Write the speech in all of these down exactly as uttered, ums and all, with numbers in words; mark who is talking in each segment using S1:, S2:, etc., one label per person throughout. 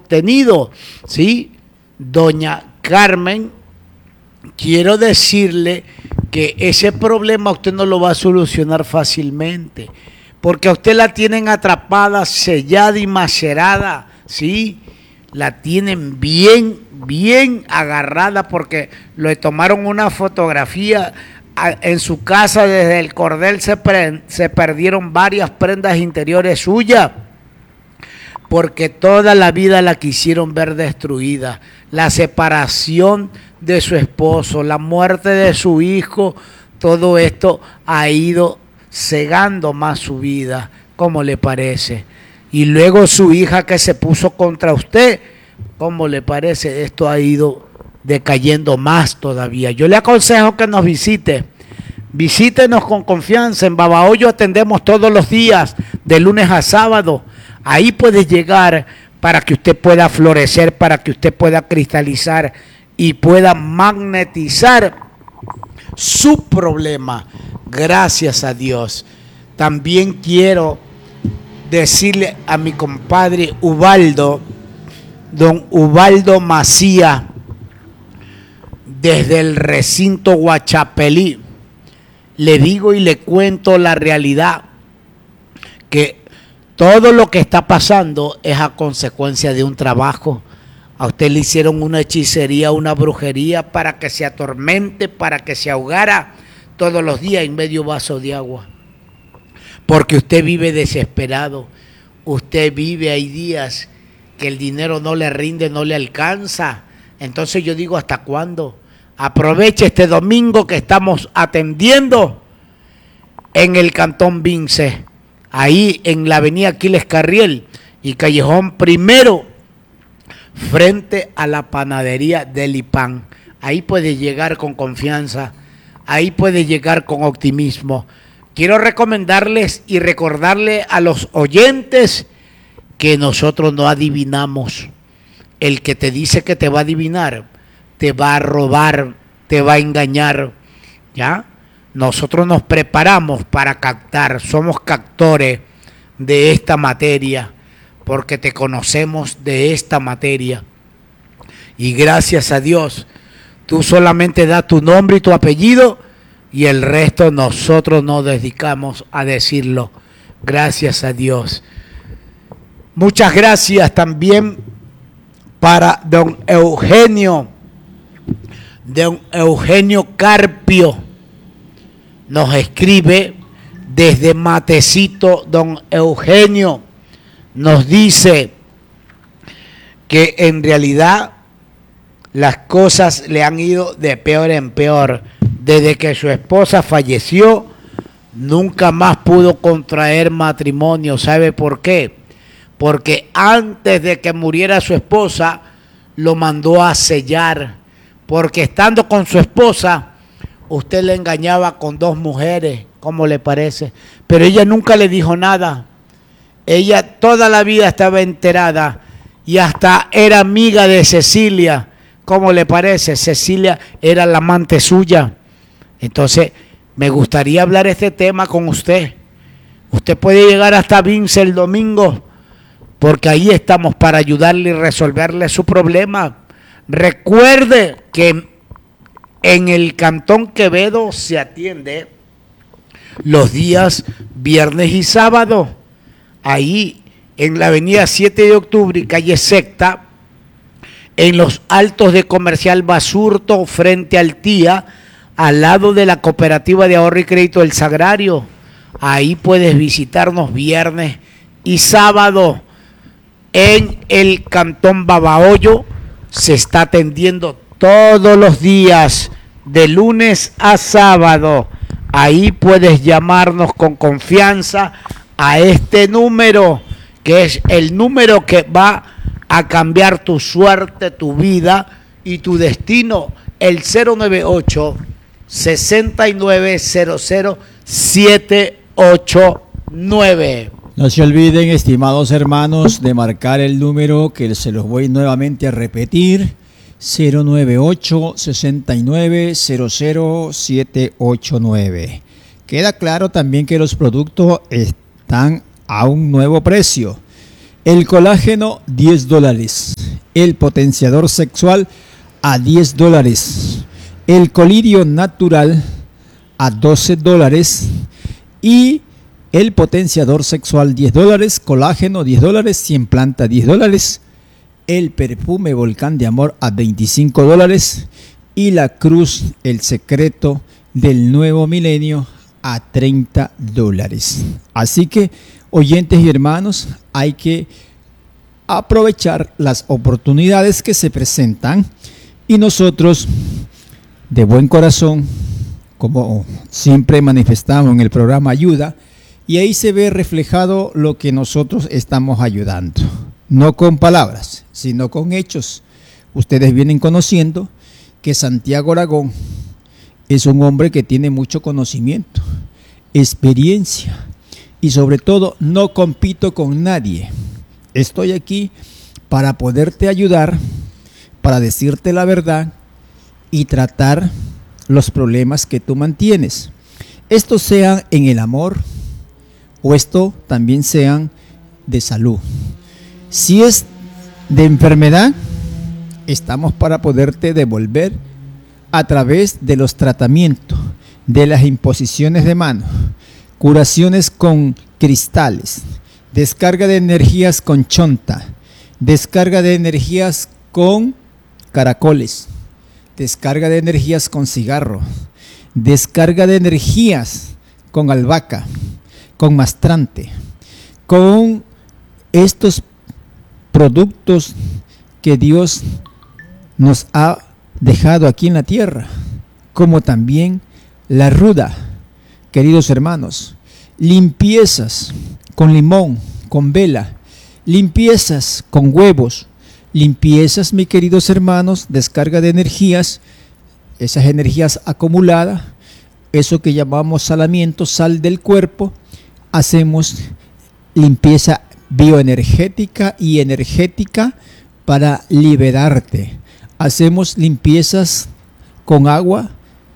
S1: obtenido, ¿sí? Doña Carmen, quiero decirle que ese problema usted no lo va a solucionar fácilmente, porque a usted la tienen atrapada, sellada y macerada, ¿sí? La tienen bien, bien agarrada porque le tomaron una fotografía en su casa. Desde el cordel se, pre, se perdieron varias prendas interiores suyas, porque toda la vida la quisieron ver destruida. La separación de su esposo, la muerte de su hijo, todo esto ha ido cegando más su vida. ¿Cómo le parece? Y luego su hija que se puso contra usted, ¿cómo le parece? Esto ha ido decayendo más todavía. Yo le aconsejo que nos visite. Visítenos con confianza. En Babahoyo atendemos todos los días, de lunes a sábado. Ahí puede llegar para que usted pueda florecer, para que usted pueda cristalizar y pueda magnetizar su problema. Gracias a Dios. También quiero decirle a mi compadre Ubaldo, don Ubaldo Macía, desde el recinto Huachapelí, le digo y le cuento la realidad, que todo lo que está pasando es a consecuencia de un trabajo. A usted le hicieron una hechicería, una brujería para que se atormente, para que se ahogara todos los días en medio vaso de agua. Porque usted vive desesperado, usted vive, hay días que el dinero no le rinde, no le alcanza. Entonces yo digo, ¿hasta cuándo? Aproveche este domingo que estamos atendiendo en el Cantón Vince, ahí en la avenida Aquiles Carriel y Callejón Primero, frente a la panadería del Ipán. Ahí puede llegar con confianza, ahí puede llegar con optimismo. Quiero recomendarles y recordarle a los oyentes que nosotros no adivinamos. El que te dice que te va a adivinar, te va a robar, te va a engañar, ¿ya? Nosotros nos preparamos para captar, somos captores de esta materia, porque te conocemos de esta materia. Y gracias a Dios, tú solamente das tu nombre y tu apellido, y el resto nosotros nos dedicamos a decirlo. Gracias a Dios. Muchas gracias también para don Eugenio, don Eugenio Carpio. Nos escribe desde Matecito, don Eugenio. Nos dice que en realidad las cosas le han ido de peor en peor. Desde que su esposa falleció, nunca más pudo contraer matrimonio. ¿Sabe por qué? Porque antes de que muriera su esposa, lo mandó a sellar. Porque estando con su esposa, usted le engañaba con dos mujeres, ¿cómo le parece? Pero ella nunca le dijo nada. Ella toda la vida estaba enterada y hasta era amiga de Cecilia. ¿Cómo le parece? Cecilia era la amante suya. Entonces, me gustaría hablar este tema con usted. Usted puede llegar hasta Vince el domingo, porque ahí estamos para ayudarle y resolverle su problema. Recuerde que en el Cantón Quevedo se atiende los días viernes y sábado. Ahí en la avenida siete de octubre y calle Secta, en los altos de Comercial Basurto, frente al Tía, al lado de la Cooperativa de Ahorro y Crédito del Sagrario. Ahí puedes visitarnos viernes y sábado. En el Cantón Babahoyo se está atendiendo todos los días, de lunes a sábado. Ahí puedes llamarnos con confianza a este número, que es el número que va a cambiar tu suerte, tu vida y tu destino, el cero nueve ocho, sesenta y nueve cero cero, siete ocho nueve.
S2: No se olviden, estimados hermanos, de marcar el número que se los voy nuevamente a repetir, cero nueve ocho, sesenta y nueve cero cero, siete ocho nueve. Queda claro también que los productos están a un nuevo precio. El colágeno, diez dólares. el potenciador sexual a diez dólares, el colirio natural a doce dólares y el potenciador sexual diez dólares, colágeno diez dólares, cien planta diez dólares, el perfume volcán de amor a veinticinco dólares y la cruz, el secreto del nuevo milenio a treinta dólares. Así que, oyentes y hermanos, hay que aprovechar las oportunidades que se presentan y nosotros, de buen corazón, como siempre manifestamos en el programa Ayuda, y ahí se ve reflejado lo que nosotros estamos ayudando, no con palabras, sino con hechos. Ustedes vienen conociendo que Santiago Aragón es un hombre que tiene mucho conocimiento, experiencia y sobre todo no compito con nadie. Estoy aquí para poderte ayudar, para decirte la verdad y tratar los problemas que tú mantienes. Estos sean en el amor o esto también sean de salud. Si es de enfermedad, estamos para poderte devolver a través de los tratamientos, de las imposiciones de mano, curaciones con cristales, descarga de energías con chonta, descarga de energías con caracoles, descarga de energías con cigarro, descarga de energías con albahaca, con mastrante, con estos productos que Dios nos ha dejado aquí en la tierra, como también la ruda, queridos hermanos, limpiezas con limón, con vela, limpiezas con huevos, limpiezas, mis queridos hermanos, descarga de energías, esas energías acumuladas, eso que llamamos salamiento, sal del cuerpo, hacemos limpieza bioenergética y energética para liberarte. Hacemos limpiezas con agua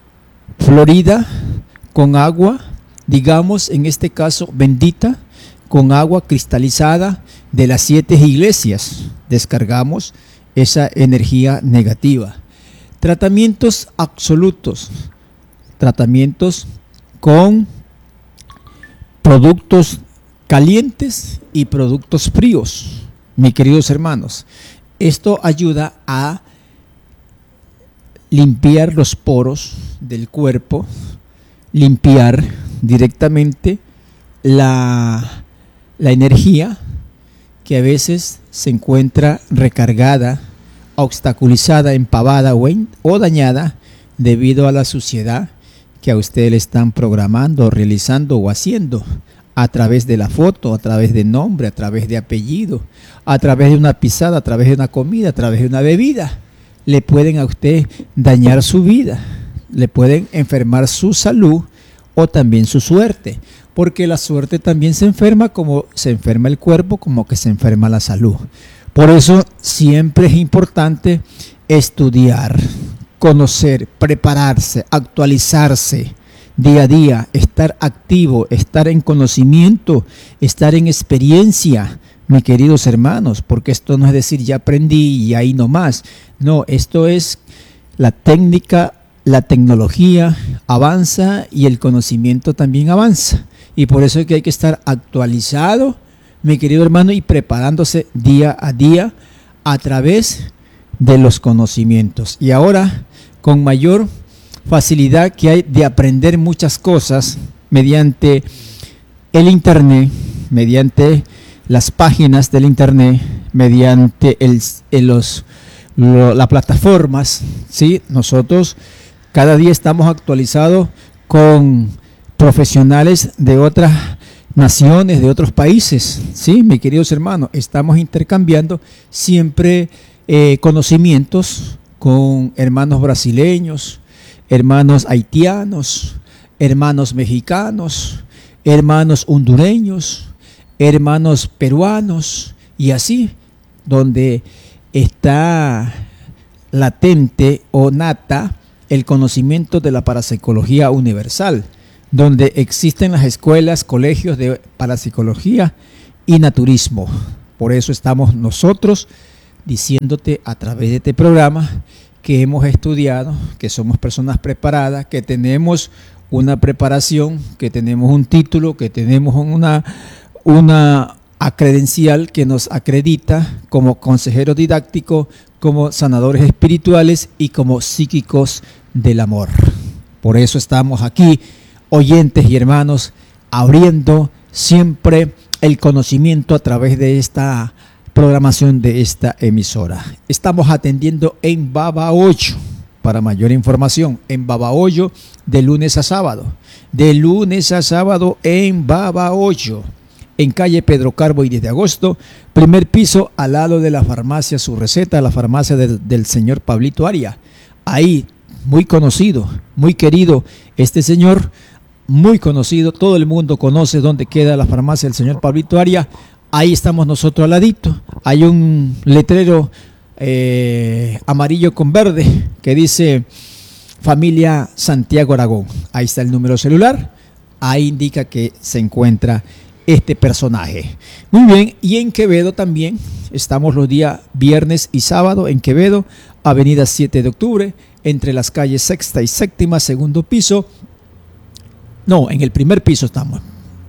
S2: florida, con agua, digamos en este caso bendita, con agua cristalizada de las siete iglesias. Descargamos esa energía negativa. Tratamientos absolutos, tratamientos con productos calientes y productos fríos, mis queridos hermanos. Esto ayuda a limpiar los poros del cuerpo, limpiar directamente la, la energía que a veces se encuentra recargada, obstaculizada, empavada o, en, o dañada debido a la suciedad que a usted le están programando, realizando o haciendo a través de la foto, a través de nombre, a través de apellido, a través de una pisada, a través de una comida, a través de una bebida. Le pueden a usted dañar su vida, le pueden enfermar su salud o también su suerte, porque la suerte también se enferma como se enferma el cuerpo, como que se enferma la salud. Por eso siempre es importante estudiar, conocer, prepararse, actualizarse día a día, estar activo, estar en conocimiento, estar en experiencia, mis queridos hermanos, porque esto no es decir ya aprendí y ahí nomás. No, esto es la técnica, la tecnología avanza y el conocimiento también avanza. Y por eso es que hay que estar actualizado, mi querido hermano, y preparándose día a día a través de los conocimientos. Y ahora, con mayor facilidad que hay de aprender muchas cosas mediante el internet, mediante las páginas del internet, mediante el, el, los, lo, las plataformas, ¿sí? Nosotros cada día estamos actualizados con profesionales de otras naciones, de otros países, ¿sí? Mis queridos hermanos, estamos intercambiando siempre eh, conocimientos con hermanos brasileños, hermanos haitianos, hermanos mexicanos, hermanos hondureños, hermanos peruanos, y así, donde está latente o nata el conocimiento de la parapsicología universal, donde existen las escuelas, colegios de parapsicología y naturismo. Por eso estamos nosotros diciéndote a través de este programa que hemos estudiado, que somos personas preparadas, que tenemos una preparación, que tenemos un título, que tenemos una, una credencial que nos acredita como consejeros didácticos, como sanadores espirituales y como psíquicos del amor. Por eso estamos aquí, oyentes y hermanos, abriendo siempre el conocimiento a través de esta programación de esta emisora. Estamos atendiendo en Babahoyo. Para mayor información, en Babahoyo, de lunes a sábado. De lunes a sábado en Babahoyo, en calle Pedro Carbo y diez de agosto, primer piso, al lado de la farmacia Su Receta, la farmacia del, del señor Pablito Aria. Ahí, muy conocido, muy querido, este señor, muy conocido, todo el mundo conoce dónde queda la farmacia del señor Pablito Aria. Ahí estamos nosotros al ladito. Hay un letrero Eh, amarillo con verde que dice Familia Santiago Aragón. Ahí está el número celular, ahí indica que se encuentra este personaje. Muy bien, y en Quevedo también estamos los días viernes y sábado en Quevedo, avenida siete de octubre, entre las calles sexta y séptima, segundo piso. No, en el primer piso estamos.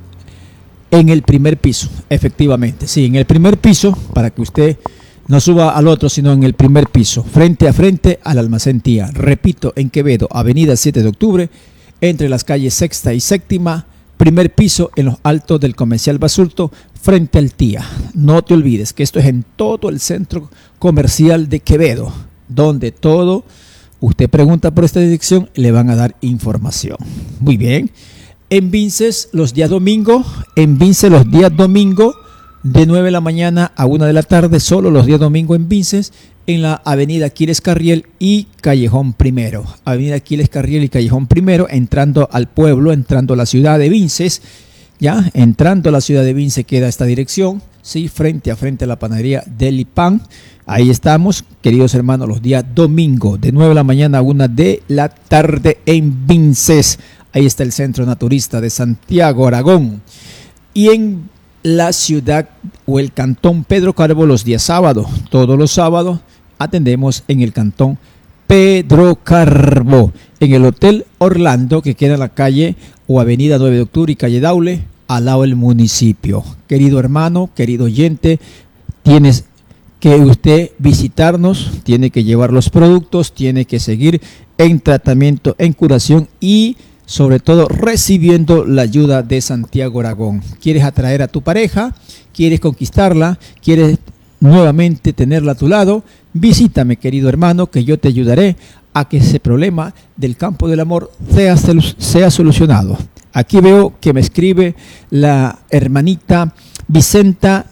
S2: En el primer piso, efectivamente, sí, en el primer piso, para que usted no suba al otro, sino en el primer piso, frente a frente al almacén Tía. Repito, en Quevedo, avenida siete de octubre, entre las calles sexta y séptima, primer piso, en los altos del Comercial Basurto, frente al Tía. No te olvides que esto es en todo el centro comercial de Quevedo, donde todo, usted pregunta por esta dirección, le van a dar información. Muy bien. En Vinces, los días domingo, en Vinces los días domingo, de nueve de la mañana a una de la tarde, solo los días domingo en Vinces, en la avenida Aquiles Carriel y Callejón Primero. Avenida Aquiles Carriel y Callejón Primero, entrando al pueblo, entrando a la ciudad de Vinces, ya, entrando a la ciudad de Vinces queda esta dirección, sí, frente a frente a la panadería Deli Pan. Ahí estamos, queridos hermanos, los días domingo, de nueve de la mañana a una de la tarde en Vinces. Ahí está el Centro Naturista de Santiago Aragón. Y en la ciudad o el cantón Pedro Carbo los días sábados, todos los sábados atendemos en el cantón Pedro Carbo, en el Hotel Orlando, que queda en la calle o avenida nueve de octubre y calle Daule, al lado del municipio. Querido hermano, querido oyente, tienes que usted visitarnos, tiene que llevar los productos, tiene que seguir en tratamiento, en curación y sobre todo recibiendo la ayuda de Santiago Aragón. ¿Quieres atraer a tu pareja? ¿Quieres conquistarla? ¿Quieres nuevamente tenerla a tu lado? Visítame, querido hermano, que yo te ayudaré a que ese problema del campo del amor sea, sea solucionado. Aquí veo que me escribe la hermanita Vicenta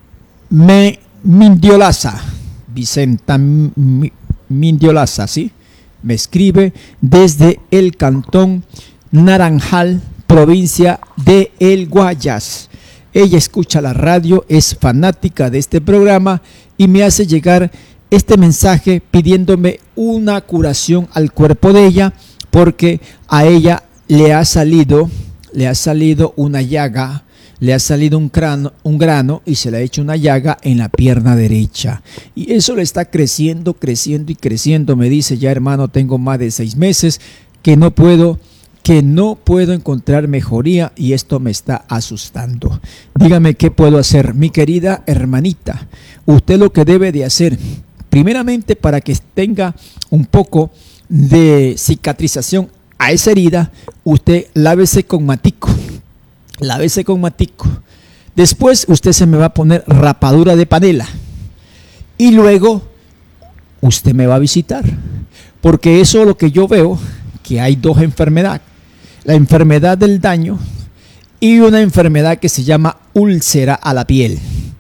S2: Me Mindiolaza. Vicenta Mi, Mindiolaza, ¿sí? Me escribe desde el cantón Naranjal, provincia de El Guayas. Ella escucha la radio, es fanática de este programa y me hace llegar este mensaje pidiéndome una curación al cuerpo de ella, porque a ella le ha salido, le ha salido una llaga, le ha salido un grano, un grano y se le ha hecho una llaga en la pierna derecha. Y eso le está creciendo, creciendo y creciendo. Me dice, ya hermano, tengo más de seis meses que no puedo, que no puedo encontrar mejoría y esto me está asustando. Dígame qué puedo hacer, mi querida hermanita. Usted lo que debe de hacer, primeramente para que tenga un poco de cicatrización a esa herida, usted lávese con matico. Lávese con matico. Después usted se me va a poner rapadura de panela. Y luego usted me va a visitar. Porque eso es lo que yo veo, que hay dos enfermedades. La enfermedad del daño y una enfermedad que se llama úlcera a la piel.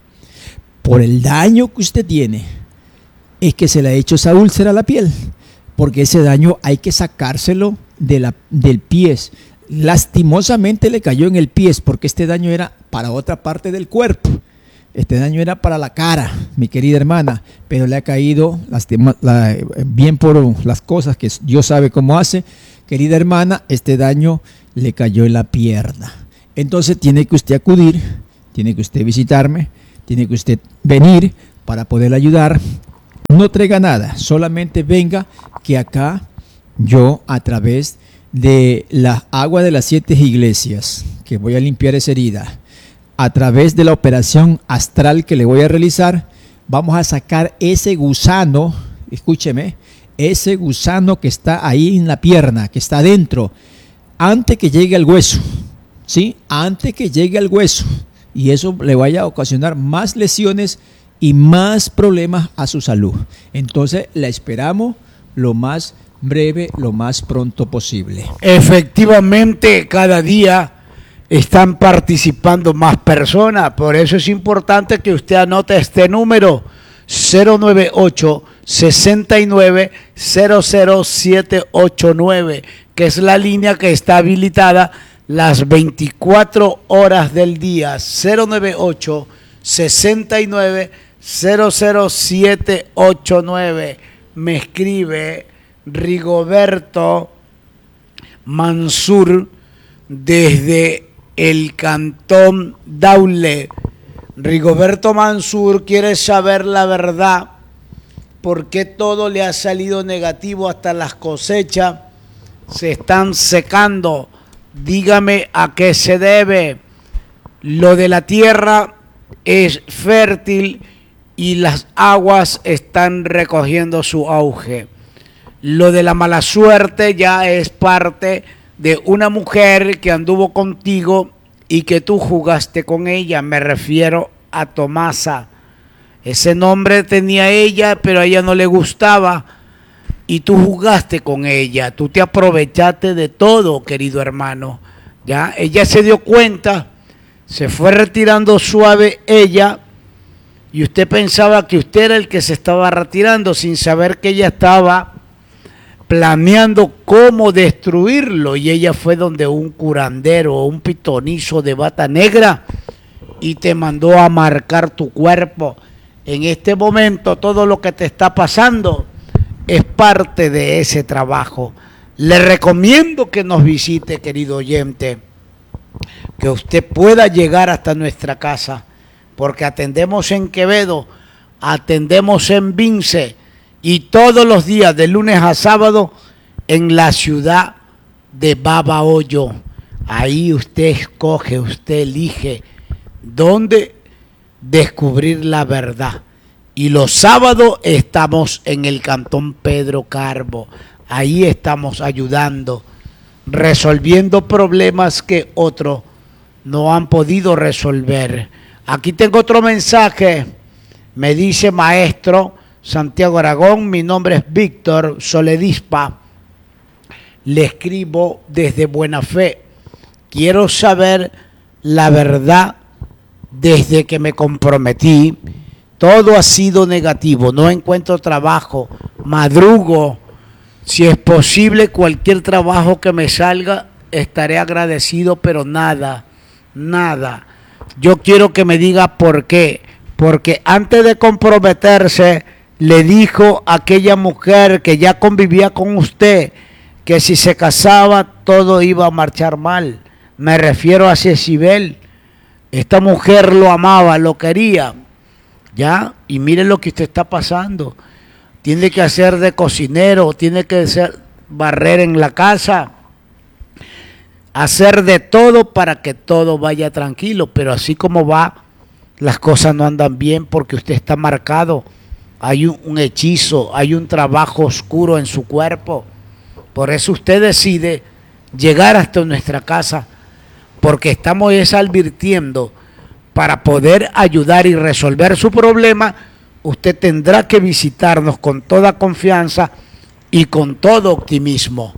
S2: Por el daño que usted tiene, es que se le ha hecho esa úlcera a la piel. Porque ese daño hay que sacárselo de la, del pie. Lastimosamente le cayó en el pie, porque este daño era para otra parte del cuerpo. Este daño era para la cara, mi querida hermana, pero le ha caído lastima, la, bien por las cosas que Dios sabe cómo hace. Querida hermana, este daño le cayó en la pierna. Entonces tiene que usted acudir, tiene que usted visitarme, tiene que usted venir para poder ayudar. No traiga nada, solamente venga, que acá yo, a través de la agua de las siete iglesias, que voy a limpiar esa herida, a través de la operación astral que le voy a realizar, vamos a sacar ese gusano, escúcheme, ese gusano que está ahí en la pierna, que está adentro, antes que llegue al hueso, ¿sí? Antes que llegue al hueso, y eso le vaya a ocasionar más lesiones y más problemas a su salud. Entonces la esperamos lo más breve, lo más pronto posible.
S1: Efectivamente, cada día están participando más personas, por eso es importante que usted anote este número cero nueve ocho, sesenta y nueve, cero cero siete ocho nueve, que es la línea que está habilitada las veinticuatro horas del día. Cero nueve ocho, sesenta y nueve, cero cero siete ocho nueve. Me escribe Rigoberto Mansur desde el Cantón Daule. Rigoberto Mansur quiere saber la verdad, por qué todo le ha salido negativo, hasta las cosechas se están secando. Dígame a qué se debe. Lo de la tierra es fértil y las aguas están recogiendo su auge. Lo de la mala suerte ya es parte de una mujer que anduvo contigo y que tú jugaste con ella. Me refiero a Tomasa. Ese nombre tenía ella, pero a ella no le gustaba y tú jugaste con ella. Tú te aprovechaste de todo, querido hermano. Ya, ella se dio cuenta, se fue retirando suave ella, y usted pensaba que usted era el que se estaba retirando sin saber que ella estaba planeando cómo destruirlo, y ella fue donde un curandero, un pitonizo de bata negra, y te mandó a marcar tu cuerpo. En este momento todo lo que te está pasando es parte de ese trabajo. Le recomiendo que nos visite, querido oyente, que usted pueda llegar hasta nuestra casa, porque atendemos en Quevedo, atendemos en Vince, y todos los días, de lunes a sábado, en la ciudad de Babahoyo. Ahí usted escoge, usted elige dónde descubrir la verdad. Y los sábados estamos en el Cantón Pedro Carbo. Ahí estamos ayudando, resolviendo problemas que otros no han podido resolver. Aquí tengo otro mensaje. Me dice maestro Santiago Aragón, mi nombre es Víctor Soledispa. Le escribo desde Buena Fe. Quiero saber la verdad. Desde que me comprometí, todo ha sido negativo. No encuentro trabajo, madrugo. Si es posible, cualquier trabajo que me salga, estaré agradecido, pero nada, nada. Yo quiero que me diga por qué. Porque antes de comprometerse, le dijo a aquella mujer que ya convivía con usted, que si se casaba, todo iba a marchar mal. Me refiero a Cecibel. Esta mujer lo amaba, lo quería, ¿ya? Y mire lo que usted está pasando. Tiene que hacer de cocinero, tiene que hacer barrer en la casa, hacer de todo para que todo vaya tranquilo. Pero así como va, las cosas no andan bien porque usted está marcado. Hay un, un hechizo, hay un trabajo oscuro en su cuerpo. Por eso usted decide llegar hasta nuestra casa, porque estamos es advirtiendo, para poder ayudar y resolver su problema, usted tendrá que visitarnos con toda confianza y con todo optimismo.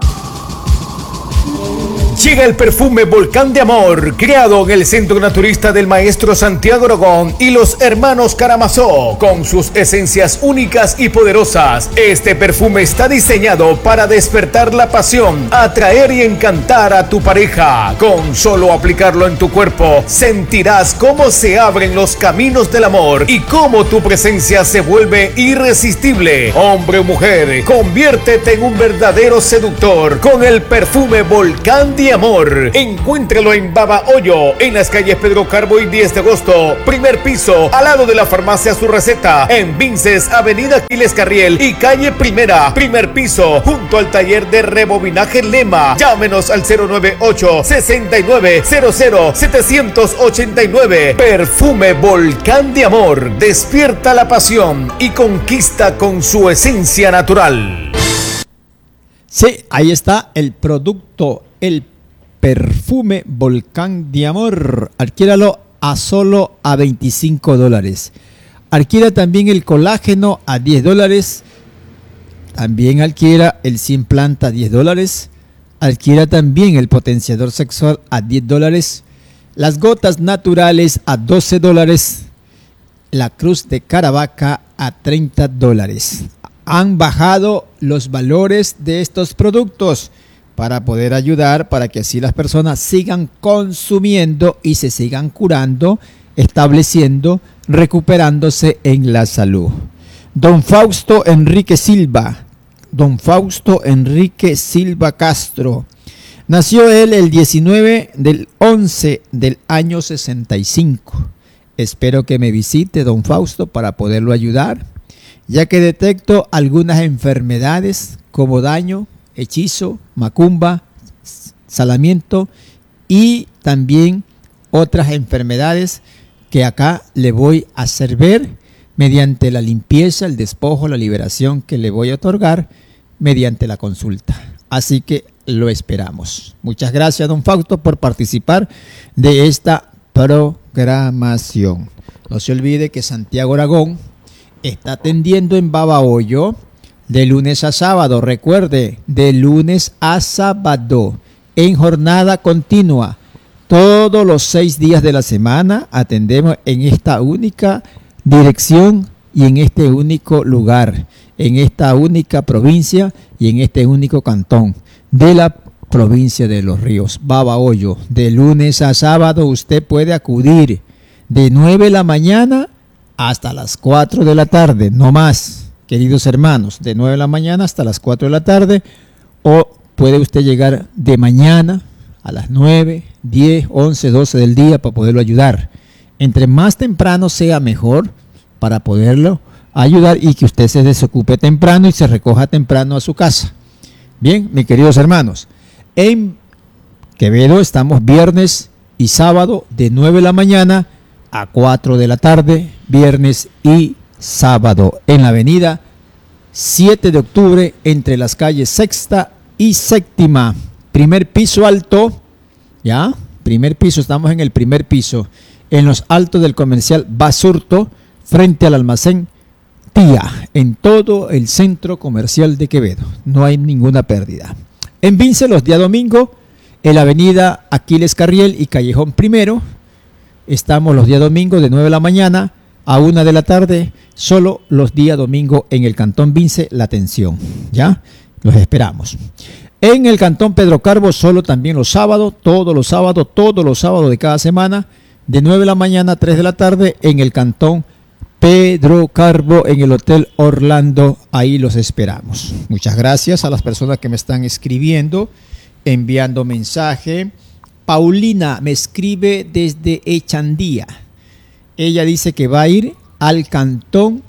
S3: Llega el perfume Volcán de Amor, creado en el Centro Naturista del Maestro Santiago Aragón y los hermanos Karamazov, con sus esencias únicas y poderosas. Este perfume está diseñado para despertar la pasión, atraer y encantar a tu pareja. Con solo aplicarlo en tu cuerpo, sentirás cómo se abren los caminos del amor y cómo tu presencia se vuelve irresistible. Hombre o mujer, conviértete en un verdadero seductor con el perfume Volcán de de Amor. Encuéntralo en Baba Hoyo, en las calles Pedro Carbo y diez de agosto, primer piso, al lado de la farmacia Su Receta, en Vinces, avenida Aquiles Carriel y calle Primera, primer piso, junto al taller de rebobinaje Lema. Llámenos al cero nueve ocho, sesenta y nueve cero cero setecientos ochenta y nueve. Perfume Volcán de Amor, despierta la pasión y conquista con su esencia natural.
S2: Sí, ahí está el producto, el perfume Volcán de Amor. Adquiéralo a solo a veinticinco dólares. Adquiera también el colágeno a diez dólares. También adquiera el cien planta a diez dólares. Adquiera también el potenciador sexual a diez dólares. Las gotas naturales a doce dólares. La cruz de Caravaca a treinta dólares. Han bajado los valores de estos productos para poder ayudar, para que así las personas sigan consumiendo y se sigan curando, estableciendo, recuperándose en la salud. Don Fausto Enrique Silva, Don Fausto Enrique Silva Castro, nació él el diecinueve del once del año sesenta y cinco. Espero que me visite don Fausto para poderlo ayudar, ya que detecto algunas enfermedades como daño, hechizo, macumba, salamiento y también otras enfermedades que acá le voy a hacer ver mediante la limpieza, el despojo, la liberación que le voy a otorgar mediante la consulta. Así que lo esperamos. Muchas gracias, don Fausto, por participar de esta programación. No se olvide que Santiago Aragón está atendiendo en Babahoyo de lunes a sábado. Recuerde, de lunes a sábado, en jornada continua. Todos los seis días de la semana atendemos en esta única dirección y en este único lugar, en esta única provincia y en este único cantón de la provincia de Los Ríos, Babahoyo. De lunes a sábado usted puede acudir de nueve de la mañana hasta las cuatro de la tarde, no más, queridos hermanos, de nueve de la mañana hasta las cuatro de la tarde, o puede usted llegar de mañana a las nueve, diez, once, doce del día para poderlo ayudar. Entre más temprano sea mejor para poderlo ayudar y que usted se desocupe temprano y se recoja temprano a su casa. Bien, mis queridos hermanos, en Quevedo estamos viernes y sábado de nueve de la mañana a cuatro de la tarde, viernes y sábado, en la avenida siete de octubre, entre las calles Sexta y Séptima, primer piso alto, ya, primer piso, estamos en el primer piso, en los altos del comercial Basurto, frente al almacén Tía, en todo el centro comercial de Quevedo, no hay ninguna pérdida. En Vince, los días domingo, en la avenida Aquiles Carriel y Callejón Primero, estamos los días domingo de nueve de la mañana a una de la tarde, solo los días domingo en el cantón Vince, la atención, ¿ya? Los esperamos. En el cantón Pedro Carbo, solo también los sábados, todos los sábados, todos los sábados de cada semana, de nueve de la mañana a tres de la tarde, en el cantón Pedro Carbo, en el Hotel Orlando, ahí los esperamos. Muchas gracias a las personas que me están escribiendo, enviando mensaje. Paulina me escribe desde Echandía. Ella dice que va a ir al cantón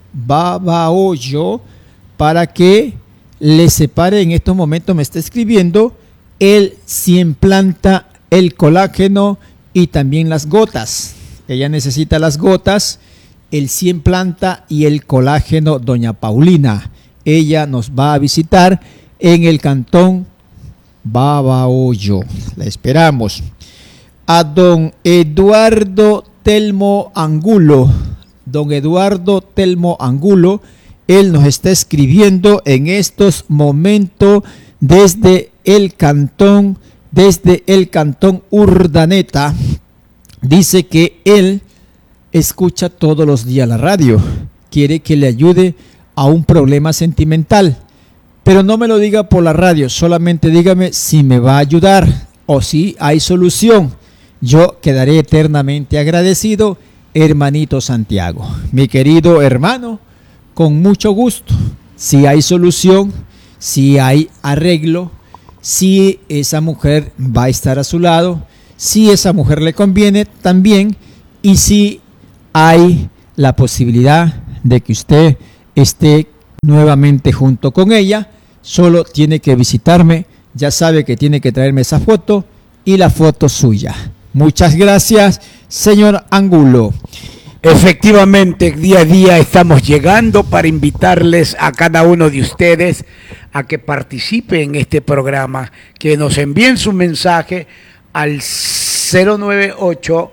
S2: Babahoyo para que le separe, en estos momentos me está escribiendo, el cien planta, el colágeno y también las gotas. Ella necesita las gotas, el cien planta y el colágeno, doña Paulina. Ella nos va a visitar en el cantón Babahoyo. La esperamos. A don Eduardo Telmo Angulo. Don Eduardo Telmo Angulo, él nos está escribiendo en estos momentos desde el cantón, desde el cantón Urdaneta. Dice que él escucha todos los días la radio. Quiere que le ayude a un problema sentimental. Pero no me lo diga por la radio, solamente dígame si me va a ayudar o si hay solución. Yo quedaré eternamente agradecido, hermanito Santiago. Mi querido hermano, con mucho gusto. Si hay solución, si hay arreglo, si esa mujer va a estar a su lado, si esa mujer le conviene también y si hay la posibilidad de que usted esté nuevamente junto con ella. Solo tiene que visitarme, ya sabe que tiene que traerme esa foto y la foto suya. Muchas gracias, señor Angulo.
S1: Efectivamente, día a día estamos llegando para invitarles a cada uno de ustedes a que participe en este programa, que nos envíen su mensaje al cero nueve ocho,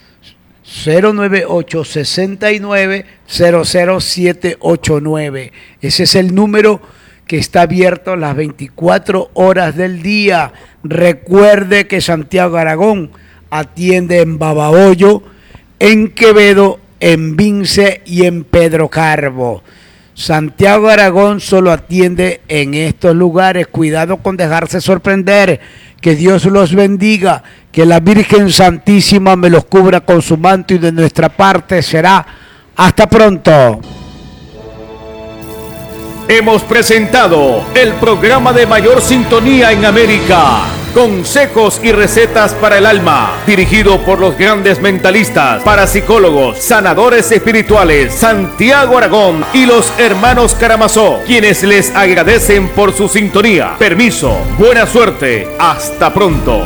S1: sesenta y nueve, cero cero siete ocho nueve. Ese es el número que está abierto las veinticuatro horas del día. Recuerde que Santiago Aragón atiende en Babahoyo, en Quevedo, en Vince y en Pedro Carbo. Santiago Aragón solo atiende en estos lugares. Cuidado con dejarse sorprender. Que Dios los bendiga. Que la Virgen Santísima me los cubra con su manto y de nuestra parte será hasta pronto.
S3: Hemos presentado el programa de mayor sintonía en América, Consejos y Recetas para el Alma, dirigido por los grandes mentalistas, parapsicólogos, sanadores espirituales, Santiago Aragón y los hermanos Karamazov, quienes les agradecen por su sintonía. Permiso, buena suerte, hasta pronto.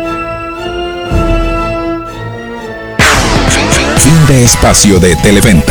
S4: Fin de espacio de Televenta.